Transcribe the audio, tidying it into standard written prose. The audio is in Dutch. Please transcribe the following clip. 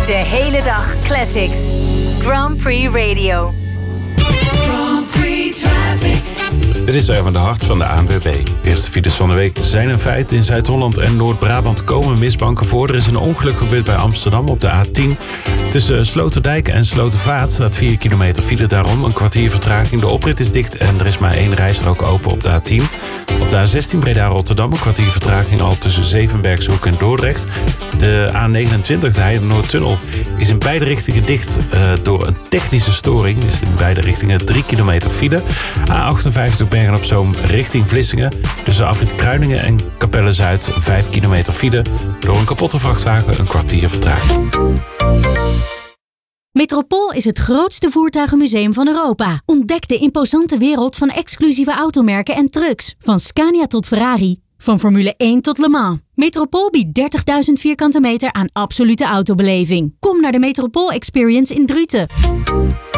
De hele dag classics. Grand Prix Radio. Grand Prix Traffic. Dit is Erwin de Hart van de ANWB. De eerste files van de week zijn een feit. In Zuid-Holland en Noord-Brabant komen misbanken voor. Er is een ongeluk gebeurd bij Amsterdam op de A10. Tussen Sloterdijk en Slotervaart staat 4 kilometer file, daarom een kwartier vertraging. De oprit is dicht en er is maar 1 rijstrook open op de A10. Op de A16 Breda-Rotterdam een kwartier vertraging al tussen Zevenbergshoek en Dordrecht. De A29, de Heide-Noordtunnel, is in beide richtingen dicht door een technische storing. Is in beide richtingen 3 kilometer file. A58 Bergen-op-Zoom richting Vlissingen. Tussen afrit Kruiningen en Capelle-Zuid 5 kilometer file. Door een kapotte vrachtwagen een kwartier vertraging. Metropool is het grootste voertuigenmuseum van Europa. Ontdek de imposante wereld van exclusieve automerken en trucks. Van Scania tot Ferrari. Van Formule 1 tot Le Mans. Metropool biedt 30.000 vierkante meter aan absolute autobeleving. Kom naar de Metropool Experience in Druten.